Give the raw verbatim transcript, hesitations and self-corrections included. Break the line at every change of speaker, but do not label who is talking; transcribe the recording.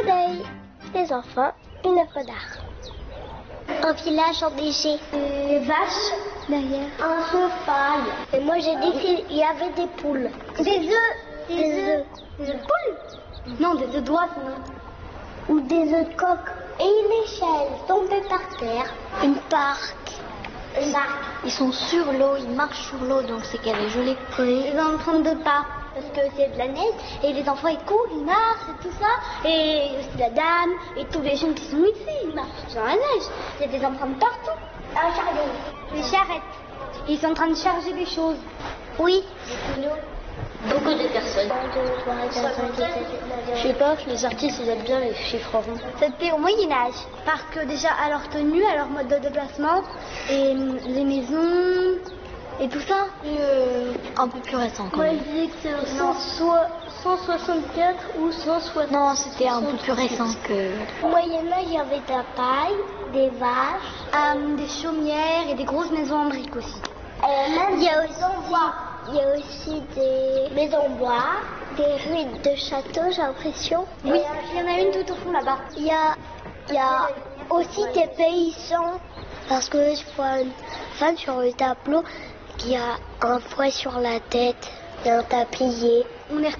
coup d'œil. Les enfants, une œuvre d'art. Un village enneigé. Des vaches derrière. Un cheval. Et moi j'ai dit qu'il y avait des poules. Des œufs. Des, des œufs. Des œufs de poule. Non, des œufs d'oie sinon. Ou des œufs de coq. Et une échelle tombée par terre. Une barque. Une barque.
Ils sont sur l'eau, ils marchent sur l'eau, donc c'est qu'elle est jolie.
Oui. Ils ont trente-deux pas. Parce que c'est de la neige, et les enfants ils courent, ils marchent et tout ça, et aussi la dame, et tous les gens qui sont ici, ils marchent dans la neige. Il y a des empreintes partout. Un chariot. Des charrettes. Ils sont en train de charger des choses. Oui.
Beaucoup de personnes. Je sais pas, les artistes ils aiment bien les chiffres ronds.
C'était au Moyen-Âge. Parce que déjà à leur tenue, à leur mode de déplacement, et les maisons. Et tout ça
euh, Un peu plus récent quand
Moi,
même.
Moi je disais que c'est cent soixante-quatre ou cent soixante.
Non, c'était un peu plus récent que...
Au Moyen-Âge, il y avait de la paille, des vaches, euh, des chaumières et des grosses maisons en briques aussi. Euh, même il y a aussi, il y a aussi des maisons en bois, des ruines de châteaux, j'ai l'impression. Oui, il y en a une tout au fond là-bas. Il y a, il y a aussi des paysans, parce que je vois une femme sur le tableau qui a un fouet sur la tête et un tablier. On est